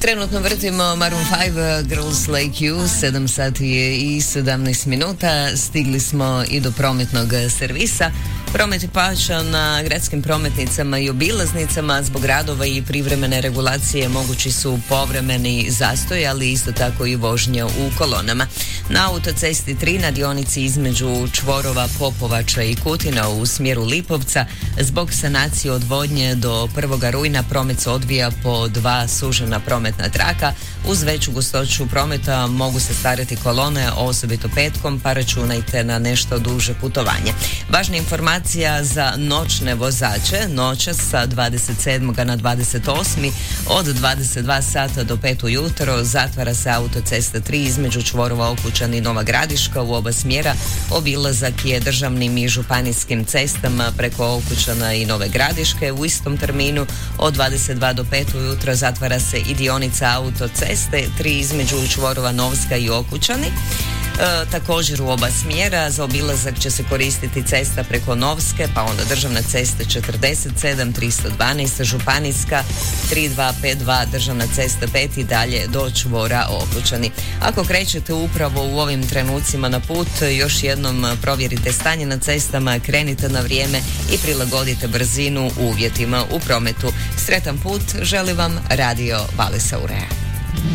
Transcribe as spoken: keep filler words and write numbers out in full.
Trenutno vrtimo Maroon five, Girls Like You, sedam sati je i sedamnaest minuta. Stigli smo i do prometnog servisa. Promet je pašao na gradskim prometnicama i obilaznicama. Zbog radova i privremene regulacije mogući su povremeni zastoj, ali isto tako i vožnja u kolonama. Na autocesti tri na dionici između čvorova Popovača i Kutina u smjeru Lipovca zbog sanacije odvodnje do prvog rujna promet se odvija po dva sužena prometna traka. Uz veću gustoću prometa mogu se starati kolone, osobito petkom, pa računajte na nešto duže putovanje. Važna informacija za noćne vozače: noćas sa dvadeset sedmog na dvadeset osmi od dvadeset dva sata do pet ujutro zatvara se autocesta tri između čvorova Okučani i Nova Gradiška u oba smjera. Obilazak je državnim i županijskim cestama preko Okučana i Nove Gradiške. U istom terminu od dvadeset dva do pet ujutro zatvara se i dionica autoceste tri između čvorova Novska i Okučani. E, također u oba smjera. Za obilazak će se koristiti cesta preko Novske, pa onda državna cesta četrdeset sedam tristo dvanaest, županijska tri dva pet dva, državna cesta pet i dalje do čvora Okučani. Ako krećete upravo u ovim trenucima na put, još jednom provjerite stanje na cestama, krenite na vrijeme i prilagodite brzinu uvjetima u prometu. Sretan put želi vam Radio Vali Saureja.